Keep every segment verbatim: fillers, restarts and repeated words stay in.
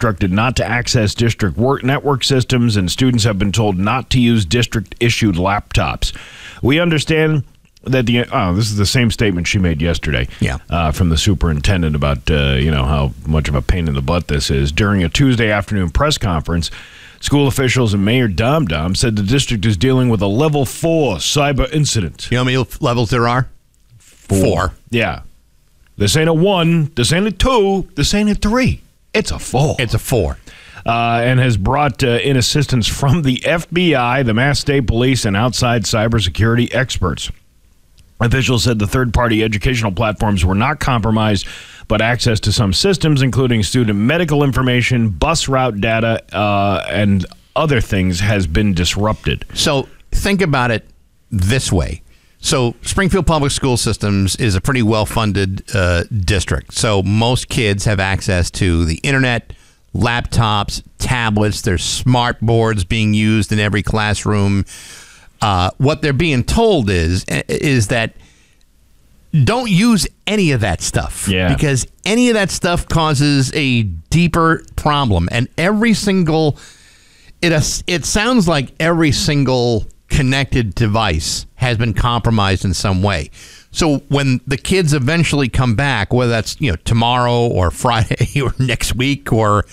instructed not to access district work network systems, and students have been told not to use district-issued laptops. We understand that the oh, this is the same statement she made yesterday. Yeah. Uh, from the superintendent about uh, you know how much of a pain in the butt this is. During a Tuesday afternoon press conference, school officials and Mayor Dom Dom said the district is dealing with a level four cyber incident. You know how many levels there are? Four. Four. Yeah. This ain't a one. This ain't a two. This ain't a three. It's a four. It's a four. Uh, and has brought uh, in assistance from the F B I, the Mass State Police, and outside cybersecurity experts. Officials said the third-party educational platforms were not compromised, but access to some systems, including student medical information, bus route data, uh, and other things, has been disrupted. So think about it this way. So Springfield Public School Systems is a pretty well-funded uh, district. So most kids have access to the internet, laptops, tablets. There's smart boards being used in every classroom. Uh, what they're being told is is that don't use any of that stuff. Yeah. Because any of that stuff causes a deeper problem. And every single it it sounds like every single connected device has been compromised in some way. So when the kids eventually come back, whether that's, you know, tomorrow or Friday or next week or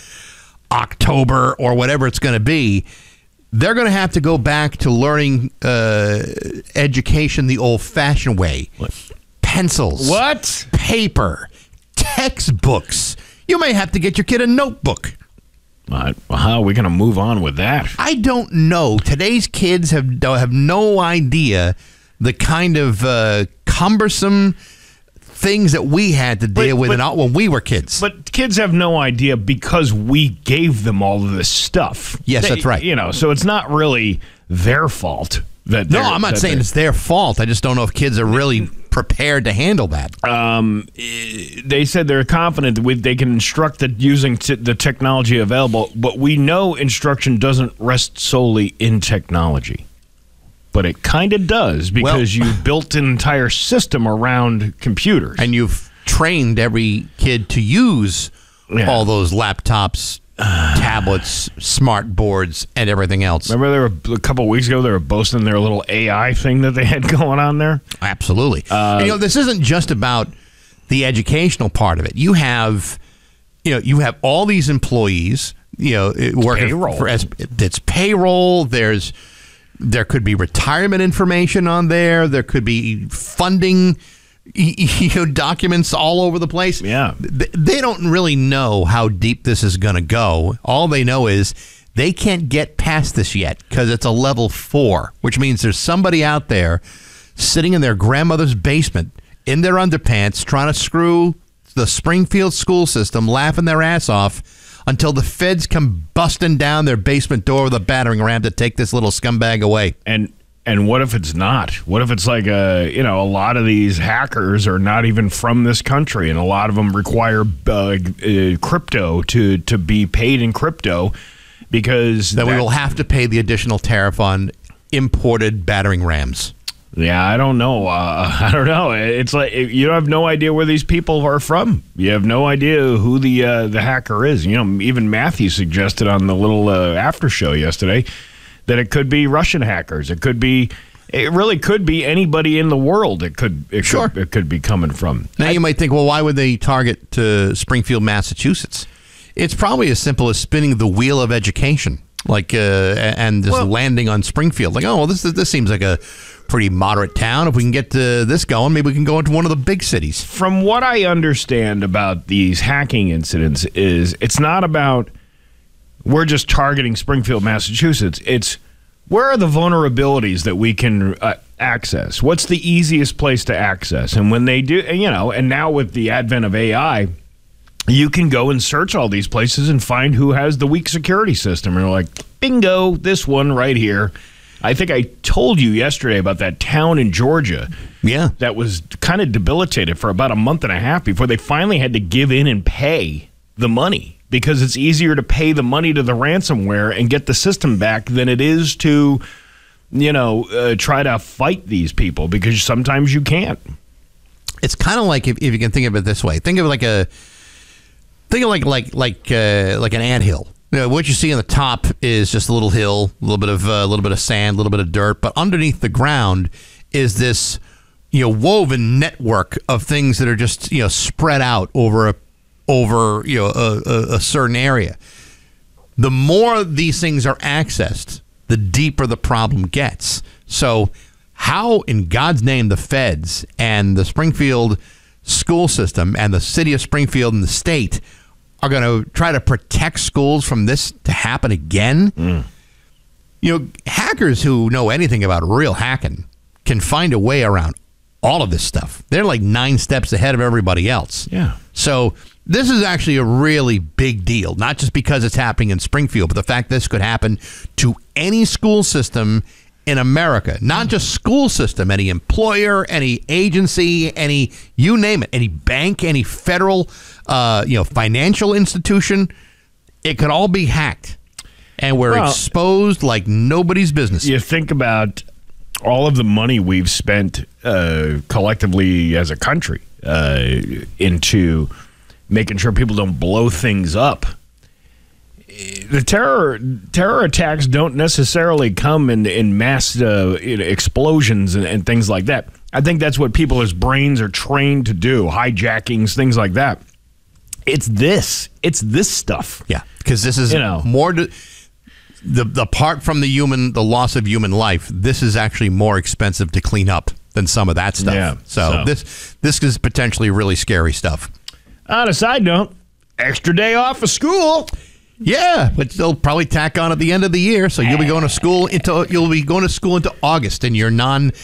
October or whatever it's going to be, they're going to have to go back to learning uh, education the old-fashioned way. What? Pencils. What? Paper. Textbooks. You may have to get your kid a notebook. Uh, how are we going to move on with that? I don't know. Today's kids have have no idea the kind of uh, cumbersome things that we had to deal But- with but- in- when we were kids. But kids have no idea because we gave them all of this stuff. Yes, They- that's right. You know, so it's not really their fault. That no, they're- I'm not that saying they're- it's their fault. I just don't know if kids are really prepared to handle that. Um, eh, they said they're confident that we, they can instruct that using t- the technology available, but we know instruction doesn't rest solely in technology. But it kind of does because Well- you've built an entire system around computers. And you've trained every kid to use Yeah. all those laptops, tablets, smart boards, and everything else. Remember, there were a couple of weeks ago, they were boasting their little A I thing that they had going on there? Absolutely. Uh, And, you know, this isn't just about the educational part of it. You have, you know, you have all these employees, you know, working payroll. for as it's payroll. There's there could be retirement information on there. There could be funding, you know, documents all over the place. Yeah. They don't really know how deep this is going to go. All they know is they can't get past this yet because it's a level four, which means there's somebody out there sitting in their grandmother's basement in their underpants trying to screw the Springfield school system, laughing their ass off until the feds come busting down their basement door with a battering ram to take this little scumbag away. And and what if it's not? What if it's like a, you know, a lot of these hackers are not even from this country, and a lot of them require uh, uh, crypto to, to be paid in crypto because... Then we that- will have to pay the additional tariff on imported battering rams. Yeah, I don't know. Uh, I don't know. It's like you have no idea where these people are from. You have no idea who the uh, the hacker is. You know, even Matthew suggested on the little uh, after show yesterday that it could be Russian hackers. It could be. It really could be anybody in the world. It could. It Sure. could, it could be coming from. Now you might think, well, why would they target uh, Springfield, Massachusetts? It's probably as simple as spinning the wheel of education, like uh, and just Well- landing on Springfield. Like, oh, well, this this seems like a pretty moderate town. If we can get uh, this going, maybe we can go into one of the big cities. From what I understand about these hacking incidents is it's not about we're just targeting Springfield, Massachusetts. It's where are the vulnerabilities that we can uh, access? What's the easiest place to access? And when they do, you know, and now with the advent of A I, you can go and search all these places and find who has the weak security system. And you're like, bingo, this one right here. I think I told you yesterday about that town in Georgia Yeah. that was kind of debilitated for about a month and a half before they finally had to give in and pay the money, because it's easier to pay the money to the ransomware and get the system back than it is to, you know, uh, try to fight these people, because sometimes you can't. It's kind of like, if, if you can think of it this way, think of it like a think of like like like uh, like an anthill. You know, what you see on the top is just a little hill, a little bit of a uh, little bit of sand, a little bit of dirt, but underneath the ground is this, you know, woven network of things that are just, you know, spread out over a over you know a, a, a certain area. The more these things are accessed, the deeper the problem gets. So, how in God's name the feds and the Springfield school system and the city of Springfield and the state are going to try to protect schools from this to happen again? Mm. You know, hackers who know anything about real hacking can find a way around all of this stuff. They're like nine steps ahead of everybody else. Yeah. So this is actually a really big deal, not just because it's happening in Springfield, but the fact this could happen to any school system in America, not just school system, any employer, any agency, any, you name it, any bank, any federal, uh, you know, financial institution, it could all be hacked. And we're well, exposed like nobody's business. You think about all of the money we've spent uh, collectively as a country uh, into making sure people don't blow things up. The terror terror attacks don't necessarily come in, in mass uh, explosions and, and things like that. I think that's what people's brains are trained to do, hijackings, things like that. It's this. It's this stuff. Yeah, because this is you know, more... To, the, the apart from the human, the loss of human life, this is actually more expensive to clean up than some of that stuff. Yeah, so, so this this is potentially really scary stuff. On a side note, extra day off of school. Yeah, but they'll probably tack on at the end of the year, so you'll be going to school into you'll be going to school into August in your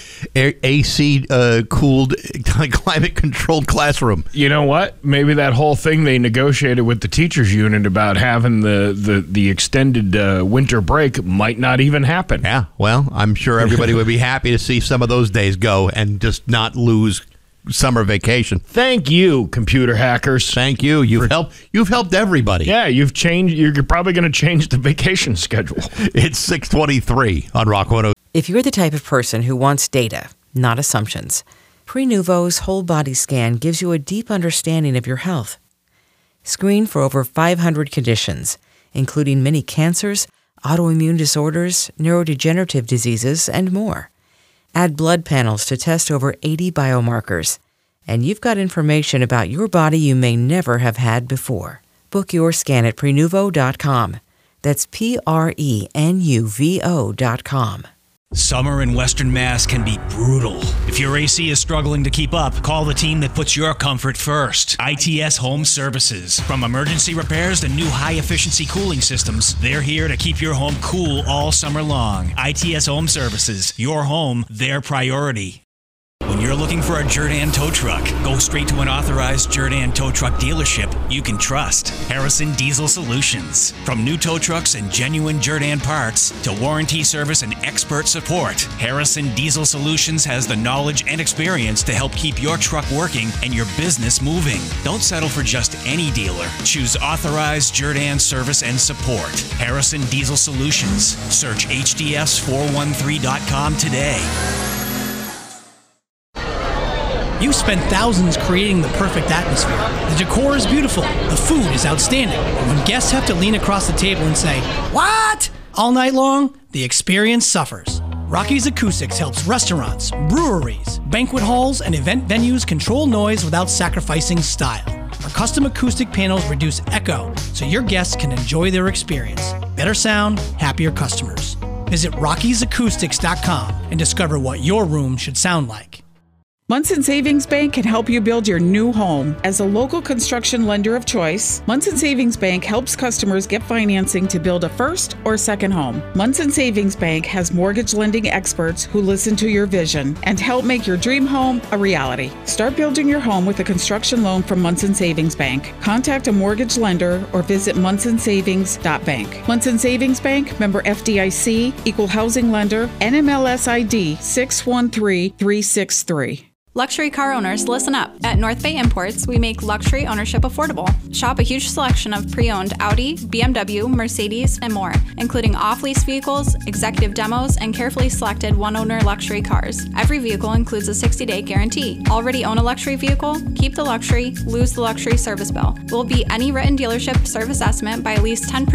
non-A C uh, cooled, climate controlled classroom. You know what? Maybe that whole thing they negotiated with the teachers union about having the the the extended uh, winter break might not even happen. Yeah, well, I'm sure everybody would be happy to see some of those days go and just not lose summer vacation. Thank you, computer hackers. Thank you. You've For, helped. You've helped everybody. Yeah, you've changed. You're probably going to change the vacation schedule. It's six twenty-three on Rock one oh. If you're the type of person who wants data, not assumptions, Prenuvo's whole body scan gives you a deep understanding of your health. Screen for over five hundred conditions, including many cancers, autoimmune disorders, neurodegenerative diseases, and more. Add blood panels to test over eighty biomarkers, and you've got information about your body you may never have had before. Book your scan at Prenuvo dot com. That's P R E N U V O dot com. Summer in Western Mass can be brutal. If your A C is struggling to keep up, call the team that puts your comfort first. I T S Home Services. From emergency repairs to new high-efficiency cooling systems, they're here to keep your home cool all summer long. I T S Home Services. Your home, their priority. When you're looking for a Jerdan tow truck, go straight to an authorized Jerdan tow truck dealership you can trust. Harrison Diesel Solutions. From new tow trucks and genuine Jerdan parts to warranty service and expert support, Harrison Diesel Solutions has the knowledge and experience to help keep your truck working and your business moving. Don't settle for just any dealer. Choose authorized Jerdan service and support. Harrison Diesel Solutions. Search H D S four one three dot com today. You spent thousands creating the perfect atmosphere. The decor is beautiful. The food is outstanding. But when guests have to lean across the table and say, "What?" all night long, the experience suffers. Rocky's Acoustics helps restaurants, breweries, banquet halls, and event venues control noise without sacrificing style. Our custom acoustic panels reduce echo so your guests can enjoy their experience. Better sound, happier customers. Visit Rockies Acoustics dot com and discover what your room should sound like. Munson Savings Bank can help you build your new home. As a local construction lender of choice, Munson Savings Bank helps customers get financing to build a first or second home. Munson Savings Bank has mortgage lending experts who listen to your vision and help make your dream home a reality. Start building your home with a construction loan from Munson Savings Bank. Contact a mortgage lender or visit munson savings dot bank. Munson Savings Bank, member F D I C, equal housing lender, N M L S I D six one three three six three. Luxury car owners, listen up. At North Bay Imports, we make luxury ownership affordable. Shop a huge selection of pre-owned Audi, B M W, Mercedes, and more, including off-lease vehicles, executive demos, and carefully selected one-owner luxury cars. Every vehicle includes a sixty-day guarantee. Already own a luxury vehicle? Keep the luxury, lose the luxury service bill. Will beat any written dealership service estimate by at least ten percent